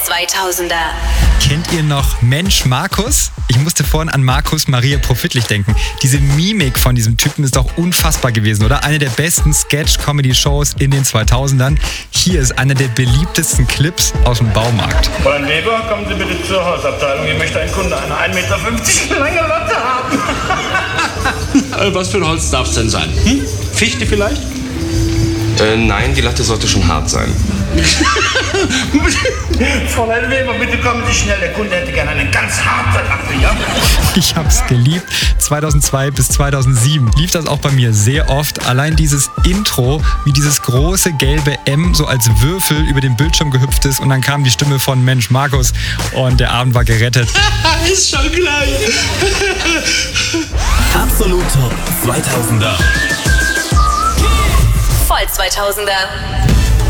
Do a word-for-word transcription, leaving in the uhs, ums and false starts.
zweitausender. Kennt ihr noch Mensch Markus? Ich musste vorhin an Markus Maria Profitlich denken. Diese Mimik von diesem Typen ist doch unfassbar gewesen, oder? Eine der besten Sketch-Comedy-Shows in den zweitausendern. Hier ist einer der beliebtesten Clips aus dem Baumarkt. Fräulein Weber, kommen Sie bitte zur Hausabteilung. Hier möchte ein Kunde eine ein Meter fünfzig lange Latte haben. Was für ein Holz darf es denn sein? Hm? Fichte vielleicht? Äh, nein, die Latte sollte schon hart sein. Fräulein Weber, bitte kommen Sie schnell. Der Kunde hätte gerne eine ganz harte Latte, ja? Ich hab's geliebt. zweitausendzwei bis zweitausendsieben lief das auch bei mir sehr oft. Allein dieses Intro, wie dieses große gelbe M so als Würfel über den Bildschirm gehüpft ist und dann kam die Stimme von Mensch Markus und der Abend war gerettet. Ist schon gleich. Absolut Top zweitausender. Voll zweitausender.